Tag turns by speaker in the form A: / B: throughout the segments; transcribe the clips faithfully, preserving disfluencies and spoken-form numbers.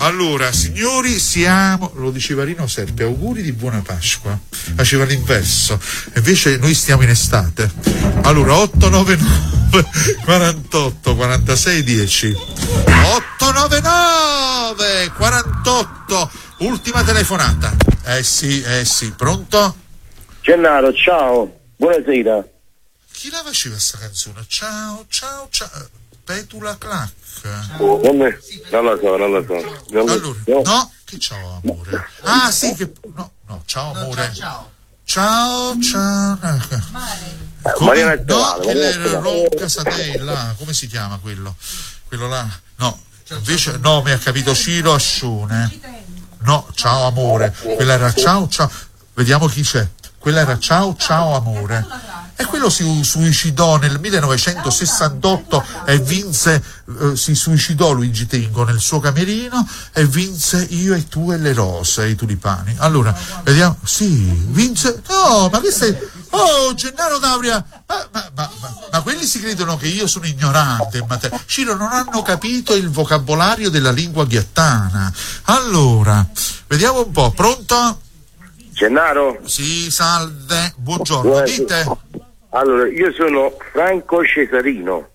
A: Allora, signori, siamo, lo diceva Rino Serpi, auguri di buona Pasqua. Faceva l'inverso, invece noi stiamo in estate. Allora, otto nove nove quarantotto quarantasei dieci. otto nove nove quarantotto, ultima telefonata. Eh sì, eh sì, pronto?
B: Gennaro, ciao, buonasera.
A: Chi la faceva sta canzone? Ciao, ciao, ciao. Petula Clac.
B: Oh, non, me... non lo so, non lo so. Non
A: allora,
B: no.
A: no, che ciao amore. Ah sì, che no, no, ciao amore. Ciao, ciao. Ciao, ciao. Come...
B: Mariana
A: no, che Rocca Sadella, come si chiama quello? Quello là? No, invece no, mi ha capito Ciro Ascione. No, ciao amore. Quella era ciao, ciao. Vediamo chi c'è. Quella era ciao, ciao amore. E quello si suicidò nel millenovecentosessantotto e vinse, eh, si suicidò Luigi Tenco nel suo camerino e vinse Io e tu e le rose, i tulipani. Allora, vediamo, sì, vinse, no, ma che stai, oh, Gennaro D'Auria, ma, ma, ma, ma, ma quelli si credono che io sono ignorante in materia. Ciro, non hanno capito il vocabolario della lingua ghiattana. Allora, vediamo un po', pronto?
B: Gennaro?
A: Sì, salve, buongiorno, dite.
B: Allora, io sono Franco Cesarino.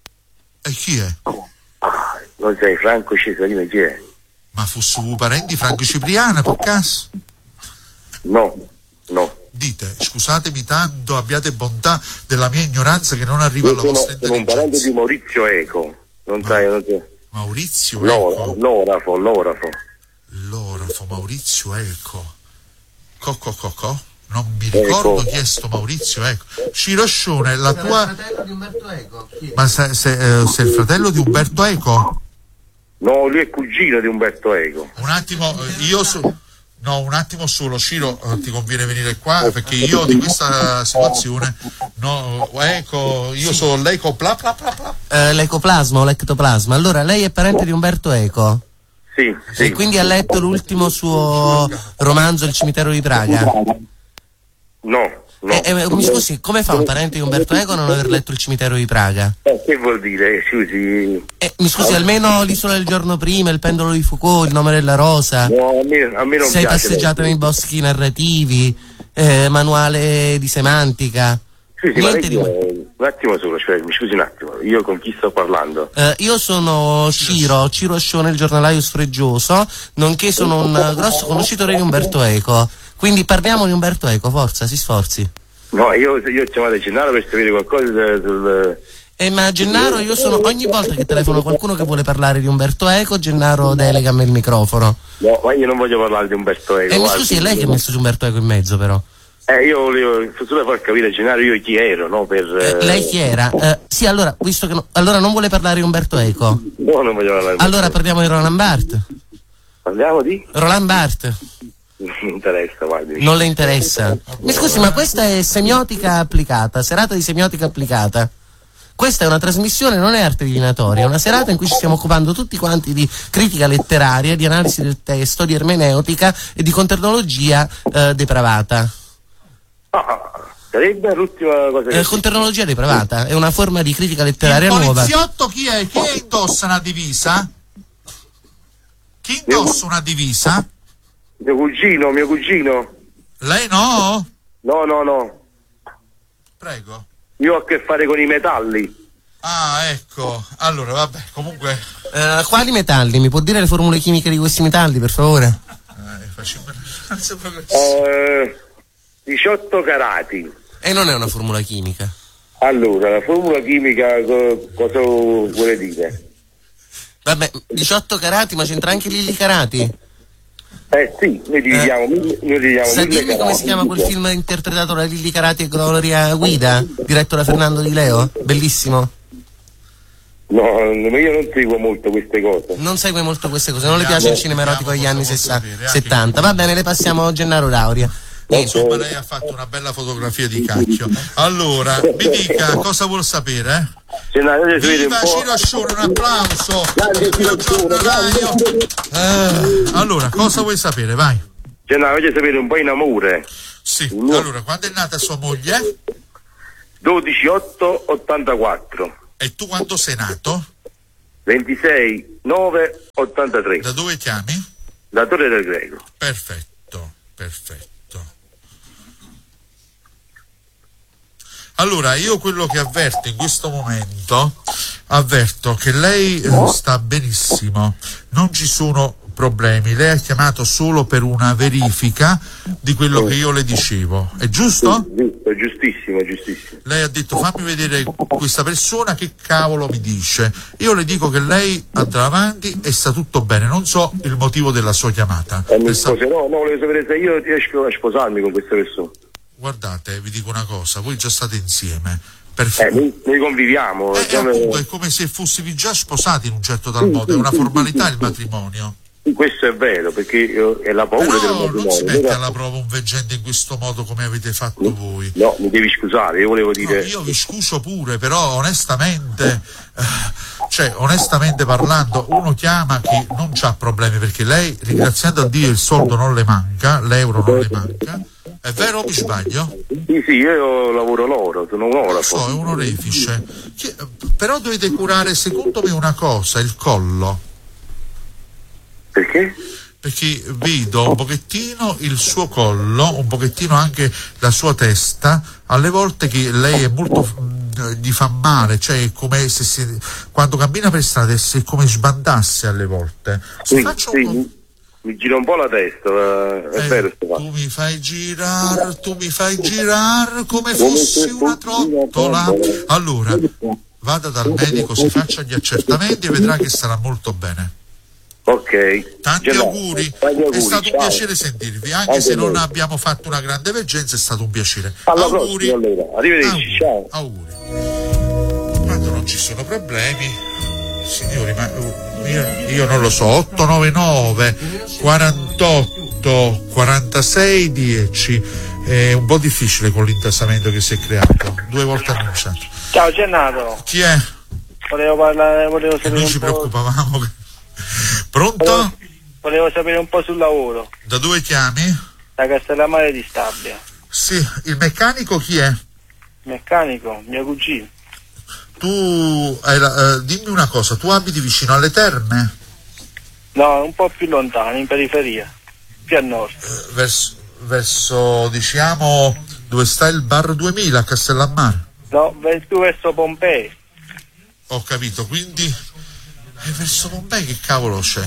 A: E chi è?
B: Ah, non sai Franco Cesarino chi è?
A: Ma fu su parenti Franco Cipriano, per caso?
B: No, no.
A: Dite, scusatemi tanto, abbiate bontà della mia ignoranza che non arriva alla
B: sono,
A: vostra
B: sono un parente di Maurizio Eco. Non
A: Ma,
B: sai, non sai.
A: Maurizio
B: Lora,
A: Eco?
B: L'orafo, l'orafo.
A: L'orafo, Maurizio Eco. Co, co, co, co? Non mi ricordo
B: Eco.
A: chi è sto Maurizio Eco. Ciro Ascione, la tua...
C: il fratello di Umberto Eco.
A: Ma sei, sei, eh, sei il fratello di Umberto Eco?
B: No, lui è cugino di Umberto Eco.
A: Un attimo, io so... No, un attimo solo, Ciro, ti conviene venire qua perché io di questa situazione, no, Eco, io sono l'Eco bla bla bla bla.
C: Eh, l'ecoplasma o l'ectoplasma. Allora, lei è parente di Umberto Eco?
B: Sì, sì.
C: E quindi ha letto l'ultimo suo romanzo, Il cimitero di Praga?
B: No, no.
C: Eh, eh, mi scusi, come fa un parente di Umberto Eco a non aver letto Il cimitero di Praga?
B: Eh, che vuol dire? Scusi.
C: Eh, mi scusi, almeno L'isola del giorno prima, Il pendolo di Foucault, Il nome della rosa.
B: No, a me, a me non
C: Sei
B: piace.
C: passeggiato nei boschi narrativi, eh, manuale di semantica.
B: Sì, sì,
C: Niente di...
B: ma lei, un attimo solo, cioè, mi scusi un attimo, io con chi sto parlando?
C: Eh, io sono Ciro, Ciro Ascione, il giornalaio sfreggioso, nonché sono un grosso conoscitore di Umberto Eco. Quindi parliamo di Umberto Eco, forza, si sforzi.
B: No, io, io ho chiamato Gennaro per sapere qualcosa sul...
C: Eh, ma Gennaro, io sono, ogni volta che telefono qualcuno che vuole parlare di Umberto Eco, Gennaro delega a me il microfono.
B: No, ma io non voglio parlare di Umberto Eco.
C: E eh, mi scusi, è lei che ha messo Umberto Eco in mezzo, però.
B: Eh, io volevo solo far capire, Gennaro, io chi ero, no? Per,
C: eh, lei chi era? Eh, sì, allora, visto che no, allora non vuole parlare di Umberto Eco?
B: No, non voglio parlare di
C: Allora parliamo di Roland Barthes.
B: Parliamo di?
C: Roland Barthes.
B: Non mi interessa, guardi.
C: Non le interessa? Mi scusi, ma questa è semiotica applicata, serata di semiotica applicata. Questa è una trasmissione, non è arte divinatoria, è una serata in cui ci stiamo occupando tutti quanti di critica letteraria, di analisi del testo, di ermeneutica e di conternologia eh, depravata.
B: Ah, sarebbe l'ultima cosa che...
C: Eh, conternologia depravata è una forma di critica letteraria
A: il
C: nuova.
A: poliziotto chi è? Chi è indossa una divisa? Chi indossa una divisa?
B: Mio cugino, mio cugino.
A: Lei no?
B: No, no, no.
A: Prego.
B: Io ho a che fare con i metalli.
A: Ah, ecco. Allora, vabbè, comunque...
C: Eh, quali metalli? Mi può dire le formule chimiche di questi metalli, per favore?
A: Eh, facciamo...
B: Eh, diciotto carati.
C: E non è una formula chimica.
B: Allora, la formula chimica co- cosa vuole dire?
C: Vabbè, diciotto carati, ma c'entra anche Lilli Carati?
B: Eh sì, noi dividiamo, eh, noi dividiamo
C: sa
B: mille
C: dirmi come
B: carati.
C: si chiama quel film interpretato da Lilli Carati e Gloria Guida, diretto da Fernando Di Leo? Bellissimo.
B: No, io non seguo molto queste cose.
C: Non segue molto queste cose, non le piace il cinema erotico degli anni
A: sessanta,
C: settanta. Va bene, le passiamo Gennaro D'Auria.
A: Insomma, lei ha fatto una bella fotografia di cacchio. Allora, mi dica, cosa vuol sapere? Eh? Viva Ciro Ascione, un applauso. Il giornalaio. Eh, allora, cosa vuoi sapere? Vai.
B: Gennaro, voglio sapere un po' in amore.
A: Sì, no. Allora, quando è nata sua moglie?
B: dodici otto ottantaquattro.
A: E tu quando sei nato?
B: ventisei nove ottantatré.
A: Da dove chiami?
B: Da Torre del Greco.
A: Perfetto, perfetto. Allora, io quello che avverto in questo momento, avverto che lei eh, sta benissimo, non ci sono problemi, lei ha chiamato solo per una verifica di quello che io le dicevo, è giusto?
B: Giusto, giustissimo, giustissimo.
A: Lei ha detto fammi vedere questa persona che cavolo mi dice, io le dico che lei andrà avanti e sta tutto bene, non so il motivo della sua chiamata.
B: Eh, mi
A: Per sa-
B: sposerò, no, volevo sapere se io riesco a sposarmi con questa persona.
A: Guardate, vi dico una cosa, voi già state insieme.
B: Eh,
A: Perfetto.
B: noi, noi conviviamo.
A: Eh,
B: siamo-
A: appunto, è come se fossimo già sposati in un certo tal modo, è una formalità il matrimonio.
B: Questo è vero, perché io, è la paura del
A: Però non
B: matrimonio.
A: si mette
B: Però-
A: alla prova un veggente in questo modo come avete fatto voi.
B: No, mi devi scusare, io volevo
A: No,
B: dire...
A: io vi scuso pure, però onestamente, eh, cioè onestamente parlando, uno chiama chi non ha problemi, perché lei, ringraziando a Dio, il soldo non le manca, l'euro non le manca. È vero o mi sbaglio?
B: Sì, sì, io lavoro l'oro, sono un oro.
A: Lo so, è un orefice. Chi- Però dovete curare, secondo me, una cosa, il collo.
B: Perché?
A: Perché vedo un pochettino il suo collo, un pochettino anche la sua testa, alle volte che lei è molto, mh, gli fa male, cioè è come se si, quando cammina per strada è se- come sbandasse alle volte. Se
B: Sì,
A: faccio
B: sì,
A: un po'-
B: mi, mi gira un po' la testa, eh, è
A: eh,
B: vero sto
A: tu mi fai girare, tu mi fai girare come fossi una trottola. Allora, vada dal medico, si faccia gli accertamenti e vedrà che sarà molto bene.
B: Ok.
A: Tanti
B: Già,
A: auguri,
B: tanti auguri,
A: è stato un
B: ciao.
A: piacere sentirvi, anche
B: Anche
A: se non
B: noi.
A: abbiamo fatto una grande veggenza, è stato un piacere.
B: Alla
A: auguri,
B: prossima allora, arrivederci,
A: auguri,
B: ciao.
A: auguri. Quando non ci sono problemi, signori, ma uh, io, io non lo so, otto nove nove quarantotto quarantasei dieci, è un po' difficile con l'intasamento che si è creato, due volte annunciato.
D: Ciao Gennato,
A: Chi è?
D: volevo parlare, volevo
A: E
D: sapere
A: noi
D: un
A: ci
D: po'.
A: preoccupavamo. che- Pronto?
D: Volevo, volevo sapere un po' sul lavoro.
A: Da dove chiami?
D: Da Castellammare di Stabia.
A: Sì, il meccanico chi è?
D: Meccanico, mio cugino.
A: Tu hai la- eh, dimmi una cosa, tu abiti vicino alle terme?
D: No, un po' più lontano, in periferia, più a nord.
A: Eh, verso, verso, diciamo, dove sta il bar duemila a Castellammare?
D: No, ver- più verso Pompei.
A: Ho capito, quindi eh, verso Pompei che cavolo c'è?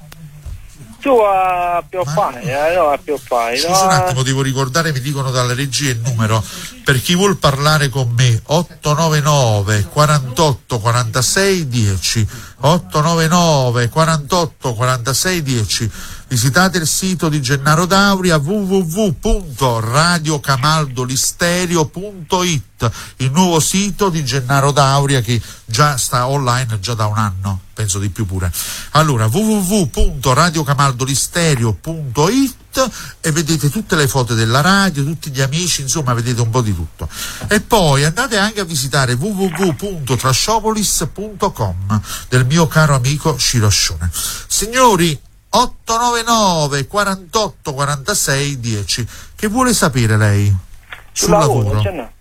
D: Tu a Pioppai, eh, no, a Pioppai.
A: Scusa
D: no,
A: un
D: a-
A: attimo, devo ricordare, mi dicono dalle regie il numero, per chi vuol parlare con me, otto nove nove quarantotto quarantasei dieci, otto nove nove quarantotto quarantasei dieci, visitate il sito di Gennaro Dauria, w w w punto radiocamaldolisterio punto it, il nuovo sito di Gennaro Dauria che già sta online già da un anno, penso di più pure. Allora, w w w punto radiocamaldolisterio punto it e vedete tutte le foto della radio, tutti gli amici, insomma vedete un po' di tutto. E poi andate anche a visitare w w w punto trasciopolis punto com del mio caro amico Shiroscione. Signori, otto nove nove quarantotto quarantasei dieci, che vuole sapere lei sul,
D: sul lavoro, cioè no.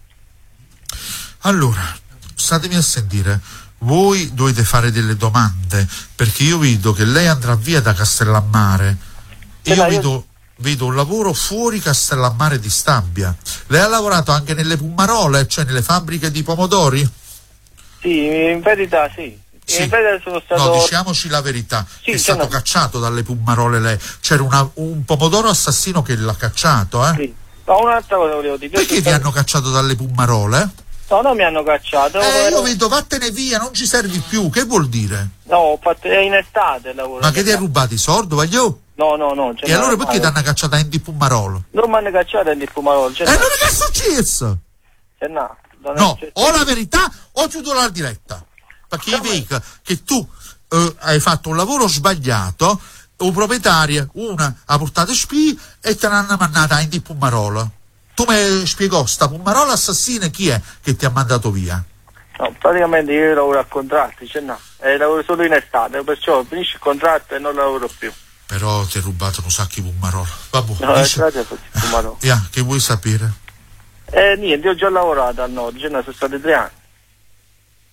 A: Allora, statemi a sentire, voi dovete fare delle domande, perché io vedo che lei andrà via da Castellammare e
D: Sì,
A: io
D: ma io-
A: vedo, vedo un lavoro fuori Castellammare di Stabia. Lei ha lavorato anche nelle Pumarole, cioè nelle fabbriche di pomodori?
D: Sì, in verità sì.
A: Sì.
D: In verità sono stato...
A: No, diciamoci la verità,
D: Sì,
A: è
D: c'è
A: stato
D: una-
A: cacciato dalle Pumarole lei, c'era una- un pomodoro assassino che l'ha cacciato, eh?
D: Sì. Ma un'altra cosa volevo dire. Io
A: Perché
D: sono
A: vi
D: stato-
A: hanno cacciato dalle Pumarole?
D: No, non mi hanno cacciato.
A: Eh,
D: ero-
A: io vedo, vattene via, non ci servi più, che vuol dire?
D: No, ho fatto... è in estate il lavoro.
A: Ma che ti hai rubato i soldi, voglio?
D: No, no, no. cioè,
A: E allora
D: no,
A: perché ti
D: no,
A: hanno cacciato in di Pumarolo?
D: non mi hanno cacciato in Fumarolo. Cioè,
A: E allora che è successo?
D: cioè, no, non è
A: No,
D: successo.
A: o la verità o chiudo la diretta. Perché io vedo che tu eh, hai fatto un lavoro sbagliato, un proprietario, una ha portato spie e te l'hanno mandata in di Pumarolo. Tu mi spiegò, sta Pumarola assassina chi è che ti ha mandato via?
D: No, praticamente io lavoro a contratti, cioè no, e lavoro solo in estate, perciò finisce il contratto e non lavoro più.
A: Però ti hai rubato un sacco di Pumarola. Vabbè,
D: No,
A: dici-
D: l'estate è così, Fumarolo.
A: Yeah, che vuoi sapere?
D: Eh, niente, io ho già lavorato al nord, cioè no, sono stati tre anni.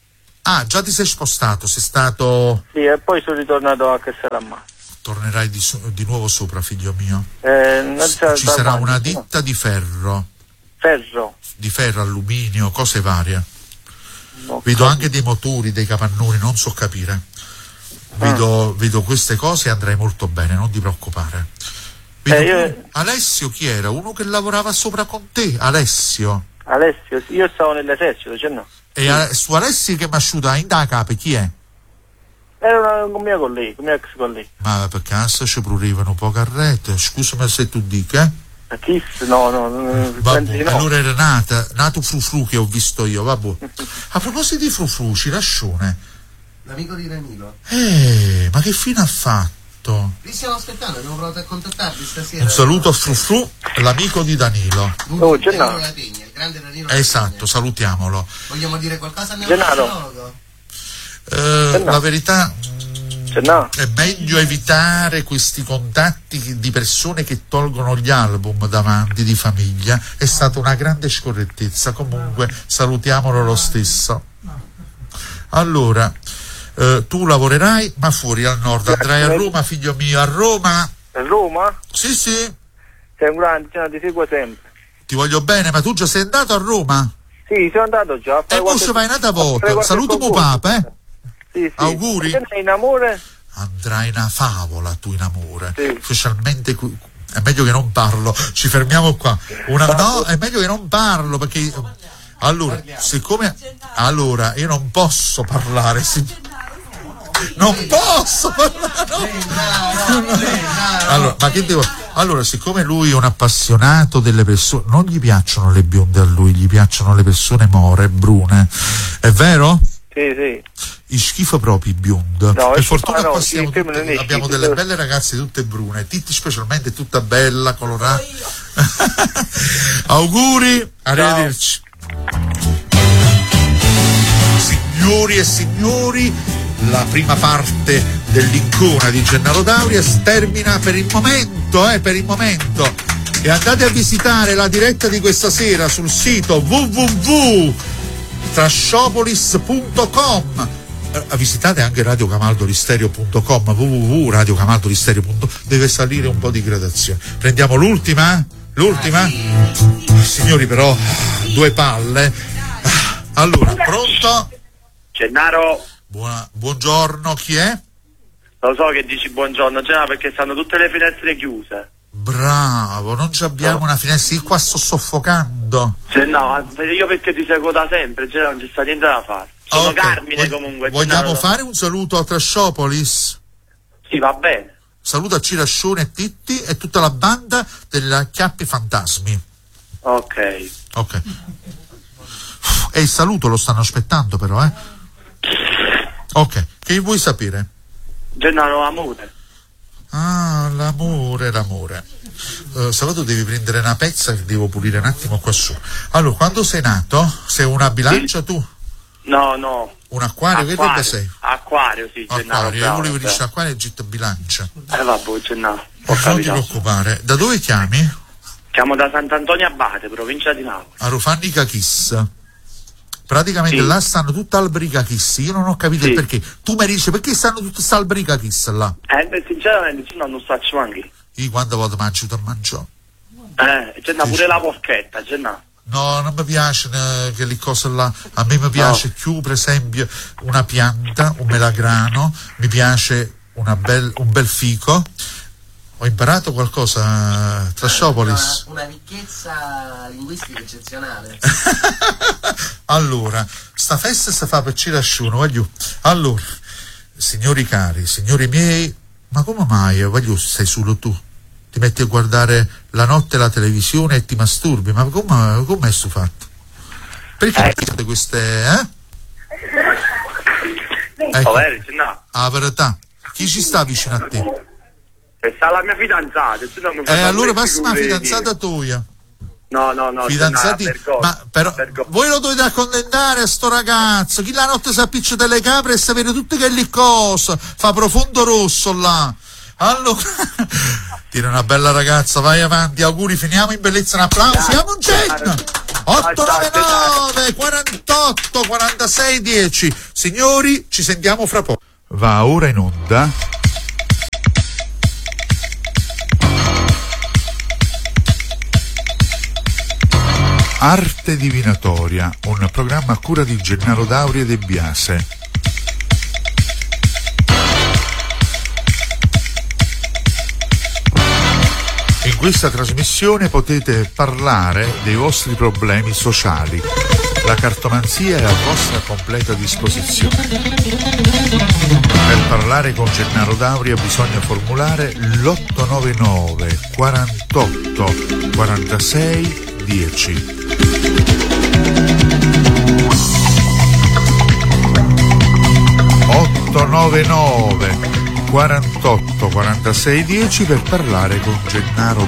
A: Ah, già ti sei spostato, sei stato...
D: Sì, e poi sono ritornato a Castellammare.
A: Tornerai di, so- di nuovo sopra, figlio mio.
D: Eh, non c'è
A: Ci sarà
D: davanti,
A: una
D: no.
A: ditta di ferro,
D: Ferro.
A: di ferro, alluminio, cose varie.
D: Ok.
A: Vedo anche dei motori, dei capannoni, non so capire. Vedo, vedo queste cose e andrai molto bene, non ti preoccupare. Vedo
D: Eh, io-
A: uno- Alessio chi era? Uno che lavorava sopra con te, Alessio.
D: Alessio, io stavo nell'esercito, cioè no.
A: E a- su Alessio che mi asciuta in da capo, chi è?
D: Era un mio collega, un mio ex collega.
A: Ma per caso ci prurivano un po' carrette, scusami se tu dica, eh?
D: A Kiss? No, no, no, penso
A: Vabbè,
D: di no.
A: allora era nata, nato Frufru che ho visto io, vabbè. A proposito di Frufru, Cirascione,
C: L'amico di Danilo.
A: eh, ma che fine ha fatto?
C: Vi stiamo aspettando, abbiamo provato a contattarvi stasera.
A: Un saluto a Frufru, l'amico di Danilo.
D: Oh, Gennaro.
C: Danilo Lategna, il grande Danilo
A: Esatto,
C: Lategna.
A: salutiamolo.
C: Vogliamo dire qualcosa al
D: Gennaro.
C: neurologo?
A: Eh, la verità
D: Cioè, no.
A: è meglio evitare questi contatti di persone che tolgono gli album davanti di famiglia, è stata una grande scorrettezza, comunque salutiamolo lo stesso. Allora, eh, tu lavorerai ma fuori al nord, andrai a Roma, figlio mio, a Roma?
D: A Roma?
A: Sì, sì,
D: Sei un grande, cioè, ti seguo sempre.
A: ti voglio bene, ma tu già sei andato a Roma?
D: Sì, sono andato già.
A: E poi ci vai un'altra volta, saluto mio papa, eh?
D: Sì, sì.
A: Auguri.
D: Te sei in amore?
A: Andrai una favola tu in amore,
D: Sì.
A: specialmente qui. È meglio che non parlo, ci fermiamo qua. Una, no, è meglio che non parlo perché allora, siccome allora io non posso parlare, si- non posso parlare. no. Allora, ma che devo? Allora, siccome lui è un appassionato delle persone, non gli piacciono le bionde a lui, gli piacciono le persone more, brune. È vero?
D: Sì, sì.
A: I schifo proprio i bionde.
D: No,
A: Per
D: il
A: fortuna
D: schifo no,
A: qua siamo
D: il film
A: tutte-
D: non è
A: abbiamo
D: schifo,
A: delle
D: però-
A: belle ragazze tutte brune, Titti specialmente tutta bella, colorata. Auguri, arrivederci. Signori e signori, la prima parte dell'icona di Gennaro D'Auria termina per il momento, eh, per il momento. E andate a visitare la diretta di questa sera sul sito w w w punto trasciopolis punto com. Eh, visitate anche radio camaldolistereo punto com, w w w punto radio camaldolistereo punto com. Deve salire un po' di gradazione. Prendiamo l'ultima? L'ultima? Signori, però, due palle. Allora, pronto?
E: Gennaro,
A: Buona- buongiorno, chi è?
E: lo so che dici buongiorno, Gennaro, perché stanno tutte le finestre chiuse.
A: Bravo, non ci abbiamo una finestra, io qua sto soffocando.
E: Gennaro, io perché ti seguo da sempre, Gennaro, non ci sta niente da fare. Sono
A: Ok,
E: Carmine
A: vog-
E: comunque.
A: Vogliamo
E: Gennaro.
A: fare un saluto a Trasciopolis?
E: Sì, va bene.
A: Saluto a Cirascione e Titti e tutta la banda della Chiappi Fantasmi.
E: Ok.
A: Ok. E il saluto lo stanno aspettando però, eh? Ok, che vuoi sapere?
E: Gennaro, amore.
A: Ah, l'amore, l'amore. Uh, Salvato, devi prendere una pezza che devo pulire un attimo qua su. Allora, quando sei nato? Sei una bilancia tu?
E: No, no.
A: Un acquario? Che roba sei?
E: Acquario, sì, Gennaro.
A: Acquario, io
E: bravo,
A: volevo
E: bravo.
A: dire acquario e gitto bilancia.
E: Eh, vabbè, Gennaro. Ho
A: Non ti
E: capito.
A: preoccupare. Da dove chiami?
E: Siamo da Sant'Antonio Abate, provincia di Napoli.
A: A Rofanni Cachis. Praticamente
E: Sì.
A: là stanno tutte alberi Cachis. Io non ho capito
E: Sì.
A: il perché. Tu mi dici perché stanno tutti questi alberi Cachis là?
E: Eh, beh, sinceramente, no, non faccio anche.
A: Io quando vado mangio te mangio.
E: Eh, Gennaro,
A: Sì,
E: pure
A: sì.
E: la porchetta, Gennaro.
A: No, non mi piace eh, che le cose là. A me mi piace più, per esempio, una pianta, un melagrano, mi piace una bel, un bel fico. Ho imparato qualcosa, eh, Trasciopolis.
C: Una, una ricchezza linguistica eccezionale.
A: Allora, sta festa si fa per Cirasciuno, voglio. Allora, signori cari, signori miei, ma come mai, voglio, sei solo tu? Ti metti a guardare la notte la televisione e ti masturbi, ma come, come è sto fatto? Perché fate queste, eh? Ecco,
E: Poveri, Gennaro.
A: la verità, chi ci sta vicino a te?
E: E sta la mia fidanzata, se no mi
A: Eh,
E: fa
A: allora
E: fare
A: passa una
E: figure di
A: fidanzata tua.
E: dire. No, no, no,
A: Fidanzati,
E: Gennaro, vergogna,
A: ma però
E: vergogna.
A: voi lo dovete accontentare a sto ragazzo. Chi la notte si appiccia delle capre e sapere tutte che lì cosa fa profondo rosso là. Allora tira una bella ragazza, vai avanti, auguri, finiamo in bellezza, un applauso, siamo un genio. otto nove nove quarantotto quarantasei dieci. Signori, ci sentiamo fra poco. Va ora in onda Arte Divinatoria, un programma a cura di Gennaro Dauri e De Biase. In questa trasmissione potete parlare dei vostri problemi sociali. La cartomanzia è a vostra completa disposizione. Per parlare con Gennaro Dauri bisogna formulare l'otto nove nove quarantotto quarantasei dieci. otto nove nove quarantotto quarantasei dieci per parlare con Gennaro